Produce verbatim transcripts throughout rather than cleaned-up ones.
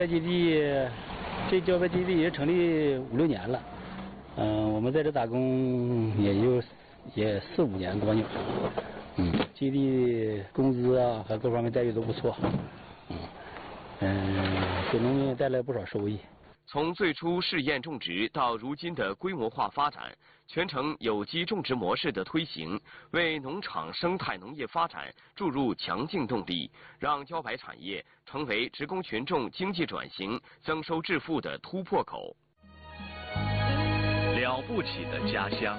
这基地，这交配基地也成立五六年了，嗯、呃，我们在这打工也就也四五年多有。嗯，基地工资啊和各方面待遇都不错。嗯，嗯，给农民带来不少收益。 从最初试验种植到如今的规模化发展，全程有机种植模式的推行，为农场生态农业发展注入强劲动力，让茭白产业成为职工群众经济转型、增收致富的突破口。 了不起的家乡。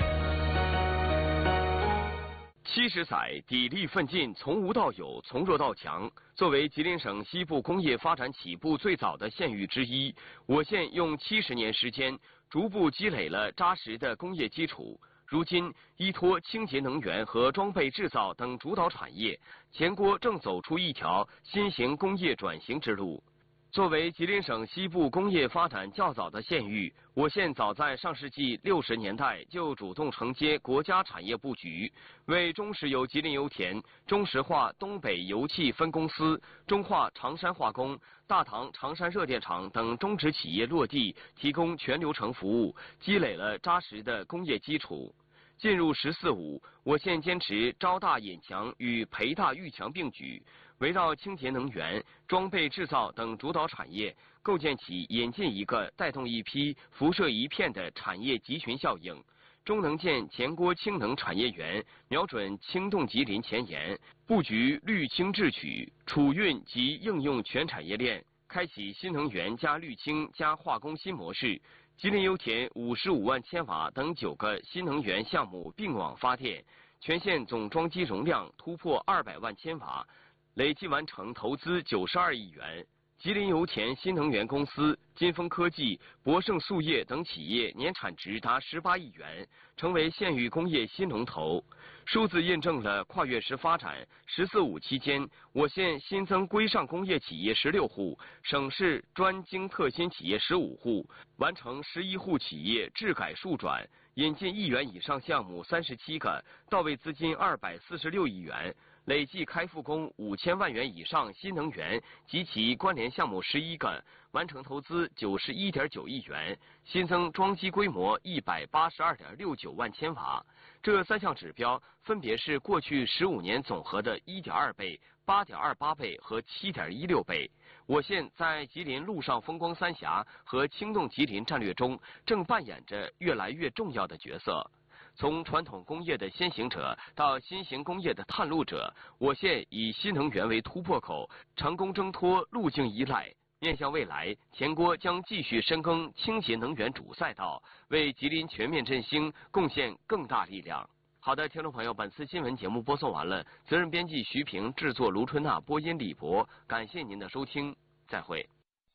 七十载砥砺奋进，从无到有，从弱到强。作为吉林省西部工业发展起步最早的县域之一，我县用七十年时间，逐步积累了扎实的工业基础。如今，依托清洁能源和装备制造等主导产业，前郭正走出一条新型工业转型之路。作为吉林省西部工业发展较早的县域，我县早在上世纪六十年代就主动承接国家产业布局，为中石油吉林油田、中石化东北油气分公司、中化长山化工、大唐长山热电厂等中植企业落地提供全流程服务，积累了扎实的工业基础。进入“十四五”，我县坚持招大引强与培大育强并举，围绕清洁能源、装备制造等主导产业，构建起引进一个带动一批、辐射一片的产业集群效应。中能建前郭氢能产业园，瞄准氢动吉林前沿，布局绿氢制取、储运及应用全产业链，开启新能源加绿氢加化工新模式。吉林油田五十五万千瓦等九个新能源项目并网发电，全县总装机容量突破二百万千瓦，累计完成投资九十二亿元。吉林油田新能源公司、金丰科技、博盛塑业等企业年产值达十八亿元，成为县域工业新龙头。数字印证了跨越式发展。十四五期间，我县新增规上工业企业十六户，省市专精特新企业十五户，完成十一户企业治改数转，引进亿元以上项目三十七个，到位资金二百四十六亿元。累计开复工五千万元以上新能源及其关联项目十一个，完成投资九十一点九亿元，新增装机规模一百八十二点六九万千瓦。这三项指标分别是过去十五年总和的一点二倍、八点二八倍和七点一六倍。我县在吉林陆上风光三峡和轻动吉林战略中，正扮演着越来越重要的角色。从传统工业的先行者到新型工业的探路者，我县以新能源为突破口，成功挣脱路径依赖。面向未来，前郭将继续深耕清洁能源主赛道，为吉林全面振兴贡献更大力量。好的，听众朋友，本次新闻节目播送完了，责任编辑徐平，制作卢春娜，播音李博，感谢您的收听，再会。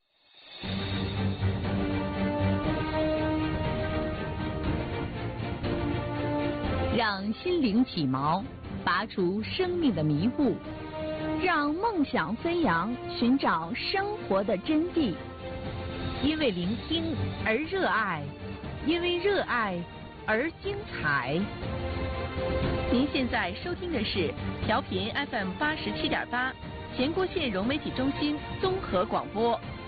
让心灵起锚，拔除生命的迷雾，让梦想飞扬，寻找生活的真谛。因为聆听而热爱，因为热爱而精彩。您现在收听的是调频 F M 八十七点八，前郭县融媒体中心综合广播。